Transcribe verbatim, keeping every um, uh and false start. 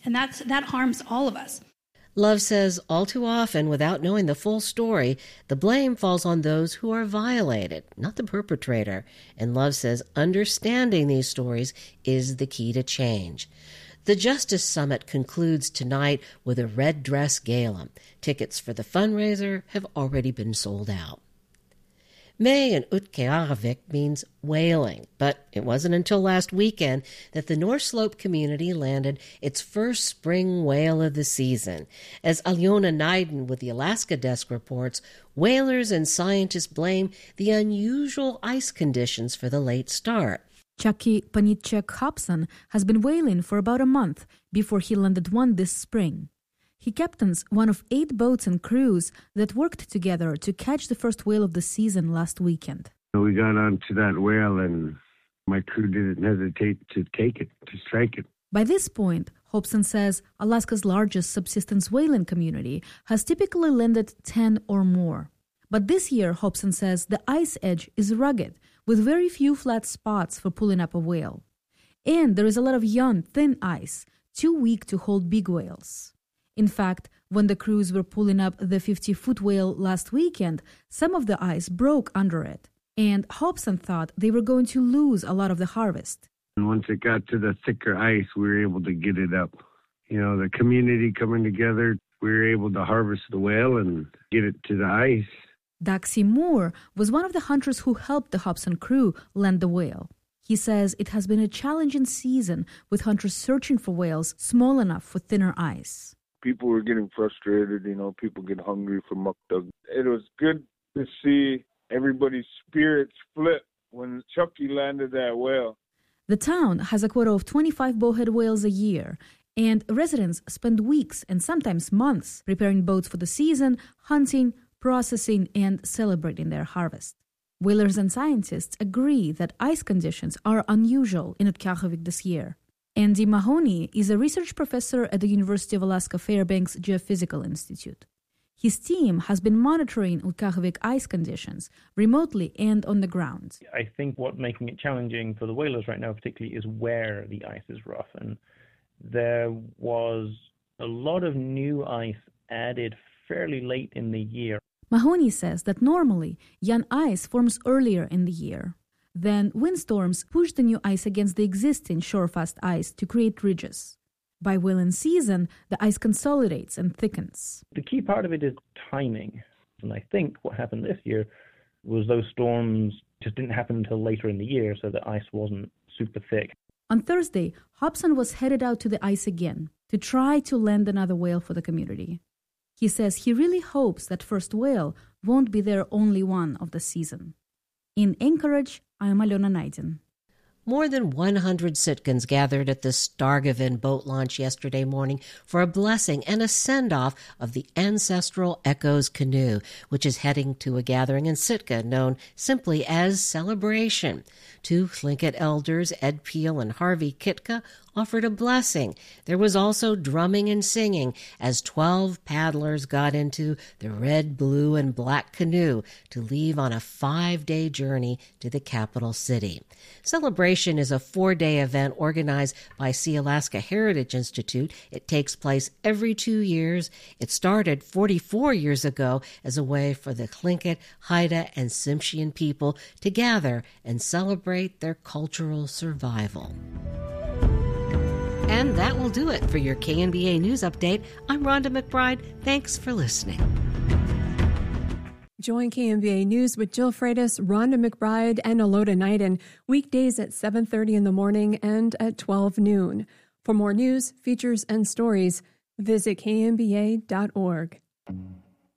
and that's that harms all of us. Love says all too often, without knowing the full story, the blame falls on those who are violated, not the perpetrator. And Love says understanding these stories is the key to change. The Justice Summit concludes tonight with a red dress gala. Tickets for the fundraiser have already been sold out. May in Utqiagvik means whaling, but it wasn't until last weekend that the North Slope community landed its first spring whale of the season. As Alyona Naiden with the Alaska Desk reports, whalers and scientists blame the unusual ice conditions for the late start. Chucky Panitchek Hobson has been whaling for about a month before he landed one this spring. He captains one of eight boats and crews that worked together to catch the first whale of the season last weekend. We got onto that whale and my crew didn't hesitate to take it, to strike it. By this point, Hobson says Alaska's largest subsistence whaling community has typically landed ten or more. But this year, Hobson says the ice edge is rugged, with very few flat spots for pulling up a whale. And there is a lot of young, thin ice, too weak to hold big whales. In fact, when the crews were pulling up the fifty-foot whale last weekend, some of the ice broke under it, and Hobson thought they were going to lose a lot of the harvest. And once it got to the thicker ice, we were able to get it up. You know, the community coming together, we were able to harvest the whale and get it to the ice. Daxi Moore was one of the hunters who helped the Hobson crew land the whale. He says it has been a challenging season with hunters searching for whales small enough for thinner ice. People were getting frustrated, you know, people get hungry for mukdug. It was good to see everybody's spirits flip when Chucky landed that whale. The town has a quota of twenty-five bowhead whales a year, and residents spend weeks and sometimes months preparing boats for the season, hunting, processing, and celebrating their harvest. Whalers and scientists agree that ice conditions are unusual in Utqiagvik this year. Andy Mahoney is a research professor at the University of Alaska Fairbanks Geophysical Institute. His team has been monitoring Utqiagvik ice conditions remotely and on the ground. I think what's making it challenging for the whalers right now particularly is where the ice is rough. And there was a lot of new ice added fairly late in the year. Mahoney says that normally young ice forms earlier in the year. Then windstorms push the new ice against the existing shorefast ice to create ridges. By whaling season, the ice consolidates and thickens. The key part of it is timing. And I think what happened this year was those storms just didn't happen until later in the year, so the ice wasn't super thick. On Thursday, Hobson was headed out to the ice again to try to land another whale for the community. He says he really hopes that first whale won't be their only one of the season. In Anchorage, I'm Alyona Naiden. More than one hundred Sitkans gathered at the Stargavin boat launch yesterday morning for a blessing and a send-off of the ancestral Echoes canoe, which is heading to a gathering in Sitka known simply as Celebration. Two Tlingit elders, Ed Peel and Harvey Kitka, offered a blessing. There was also drumming and singing as twelve paddlers got into the red, blue, and black canoe to leave on a five-day journey to the capital city. Celebration is a four-day event organized by Sealaska Heritage Institute. It takes place every two years. It started forty-four years ago as a way for the Tlingit, Haida, and Tsimshian people to gather and celebrate their cultural survival. And that will do it for your K N B A News Update. I'm Rhonda McBride. Thanks for listening. Join K N B A News with Jill Freitas, Rhonda McBride, and Alyona Naiden weekdays at seven thirty in the morning and at twelve noon. For more news, features, and stories, visit K N B A dot org.